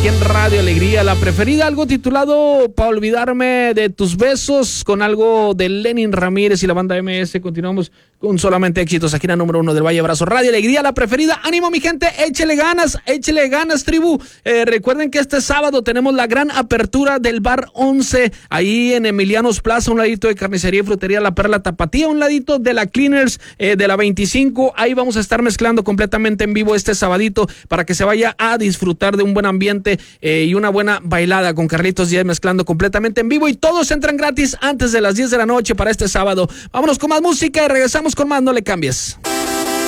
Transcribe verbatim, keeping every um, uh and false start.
en Radio Alegría, la preferida, algo titulado Pa' olvidarme de tus besos, con algo de Lenin Ramírez y la banda M S. Continuamos con solamente éxitos aquí en la número uno del Valle Abrazo. Radio Alegría, la preferida. Ánimo, mi gente, échele ganas, échele ganas, tribu. Eh, recuerden que este sábado tenemos la gran apertura del Bar once, ahí en Emilianos Plaza, un ladito de Carnicería y Frutería La Perla Tapatía, un ladito de la Cleaners eh, de la veinticinco. Ahí vamos a estar mezclando completamente en vivo este sabadito para que se vaya a disfrutar de un buen ambiente eh, y una buena bailada con Carlitos Díaz mezclando completamente en vivo, y todos entran gratis antes de las diez de la noche para este sábado. Vámonos con más música y regresamos con más, no le cambies.